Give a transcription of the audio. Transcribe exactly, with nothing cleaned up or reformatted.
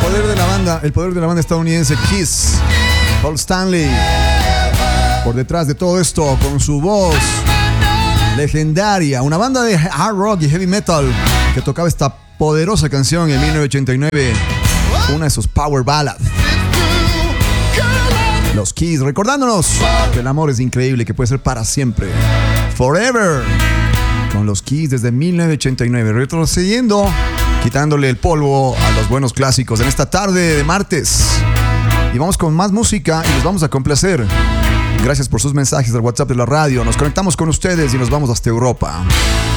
poder de la banda, el poder de la banda estadounidense Kiss. Paul Stanley, por detrás de todo esto, con su voz legendaria. Una banda de hard rock y heavy metal que tocaba esta poderosa canción en mil novecientos ochenta y nueve. Una de sus power ballads. Los Kiss, recordándonos que el amor es increíble, que puede ser para siempre. Forever. Con los Kiss desde mil novecientos ochenta y nueve. Retrocediendo, quitándole el polvo a los buenos clásicos en esta tarde de martes. Y vamos con más música y los vamos a complacer. Gracias por sus mensajes al WhatsApp de la radio. Nos conectamos con ustedes y nos vamos hasta Europa.